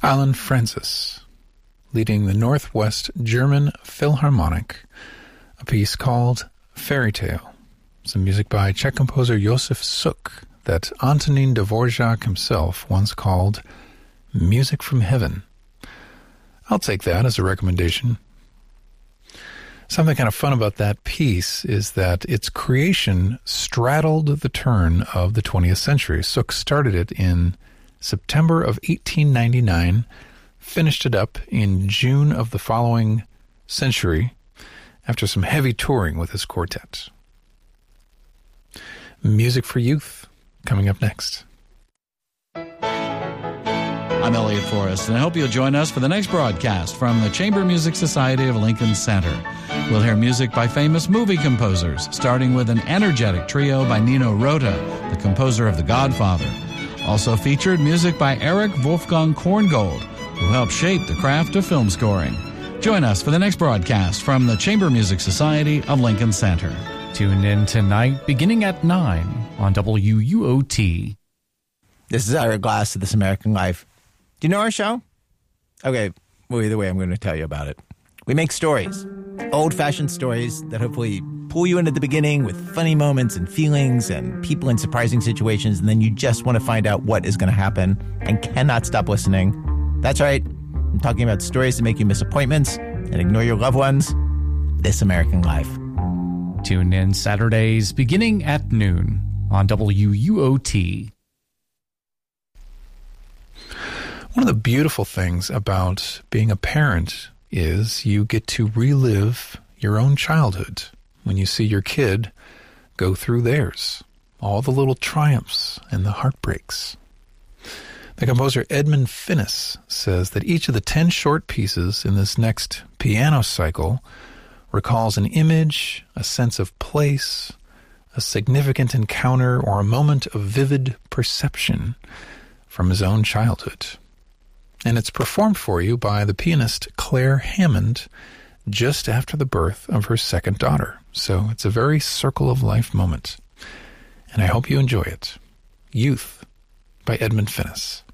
Alan Francis, leading the Northwest German Philharmonic, a piece called Fairy Tale. Some music by Czech composer Josef Suk that Antonín Dvořák himself once called music from heaven. I'll take that as a recommendation. Something kind of fun about that piece is that its creation straddled the turn of the 20th century. Suk started it in September of 1899, finished it up in June of the following century after some heavy touring with his quartet. Music for Youth, coming up next. I'm Elliot Forrest, and I hope you'll join us for the next broadcast from the Chamber Music Society of Lincoln Center. We'll hear music by famous movie composers, starting with an energetic trio by Nino Rota, the composer of The Godfather. Also featured music by Eric Wolfgang Korngold, who helped shape the craft of film scoring. Join us for the next broadcast from the Chamber Music Society of Lincoln Center. Tune in tonight, beginning at 9 on WUOT. This is Ira Glass of This American Life. Do you know our show? Okay, well, either way, I'm going to tell you about it. We make stories, old-fashioned stories that hopefully pull you into the beginning with funny moments and feelings and people in surprising situations, and then you just want to find out what is going to happen and cannot stop listening. That's right. I'm talking about stories that make you miss appointments and ignore your loved ones. This American Life. Tune in Saturdays beginning at noon on WUOT. One of the beautiful things about being a parent is you get to relive your own childhood when you see your kid go through theirs, all the little triumphs and the heartbreaks. The composer Edmund Finnis says that each of the 10 short pieces in this next piano cycle recalls an image, a sense of place, a significant encounter, or a moment of vivid perception from his own childhood. And it's performed for you by the pianist Claire Hammond just after the birth of her second daughter. So it's a very circle of life moment. And I hope you enjoy it. Youth by Edmund Finnis.